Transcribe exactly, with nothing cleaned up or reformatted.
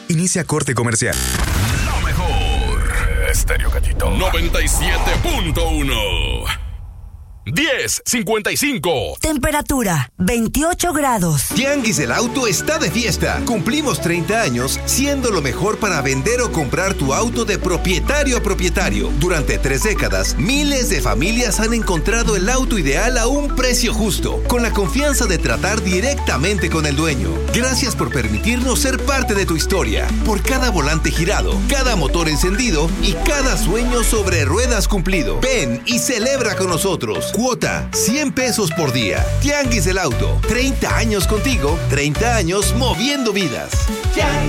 Inicia corte comercial. Lo mejor. Estéreo Gatito. noventa y siete punto uno. diez cincuenta y cinco. Temperatura veintiocho grados. Tianguis del Auto está de fiesta. Cumplimos treinta años siendo lo mejor para vender o comprar tu auto de propietario a propietario. Durante tres décadas, miles de familias han encontrado el auto ideal a un precio justo, con la confianza de tratar directamente con el dueño. Gracias por permitirnos ser parte de tu historia. Por cada volante girado, cada motor encendido y cada sueño sobre ruedas cumplido. Ven y celebra con nosotros. Cuota, cien pesos por día. Tianguis del Auto, treinta años contigo, treinta años moviendo vidas.